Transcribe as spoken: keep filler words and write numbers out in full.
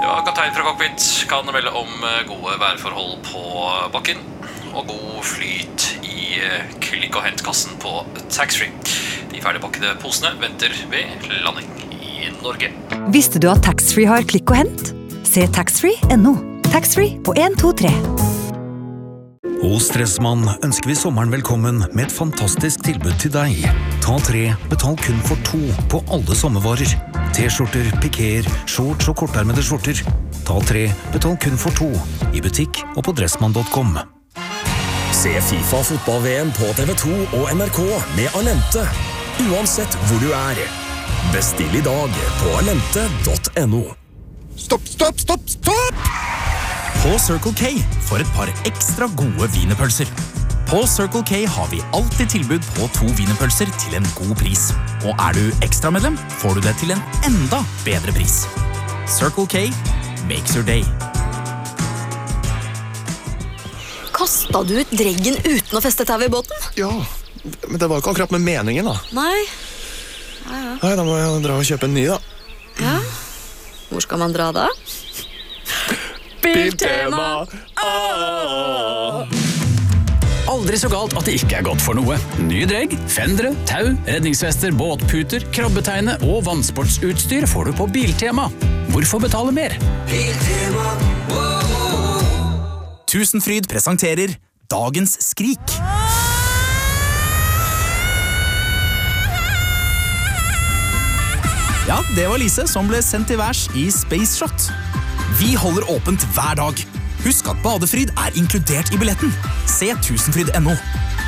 Ja, kaptein fra cockpit kan melde om gode værforhold på bakken og god flyt i klikk- og hentkassen på taxfree. De ferdigpakkede posene venter ved landing i Norge. Visste du at taxfree har klikk og hent? Se taxfree punktum no. Taxfree på en to tre. Hos Stressmann ønsker vi sommeren velkommen med et fantastisk tilbud til deg. Ta tre, betal kun for to på alle sommervarer. T-skjorter, pikéer, shorts og kortarmede skjorter. Ta tre, betal kun for to i butikk og på dressmann punktum com. Se FIFA fotball-V M på T V to og N R K med Alente, uansett hvor du er. Bestill i dag på alente punktum no. Stopp, stopp, stopp, stopp! På Circle K for et par ekstra gode wienerpølser. På Circle K har vi alltid tilbud på to wienerpølser til en god pris. Og er du ekstramedlem, får du det til en enda bedre pris. Circle K makes your day. Kastet du ut dreggen uten å feste tau i båten? Ja, men det var ikke akkurat med meningen da. Nei. Ja, ja. Nei, da må jeg dra og kjøpe en ny da. Ja. Hvor skal man dra da? Biltema! Aldri så galt at det ikke er godt for noe. Nye dregg, fendere, tau, redningsvester, båtputer, krabbeteine og vannsportsutstyr får du på Biltema. Hvorfor betale mer? Biltema. Tusenfryd presenterer Dagens skrik. Ja, det var Lise som ble sendt til værs i Space Shot. Vi holder åpent hver dag. Husk at badefryd er inkludert i billetten. Se tusenfryd punktum no.